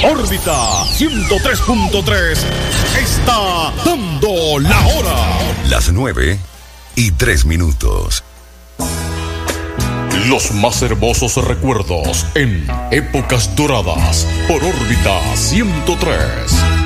Órbita 103.3 está dando la hora. Las 9:03. Los más hermosos recuerdos en épocas doradas por Órbita 103.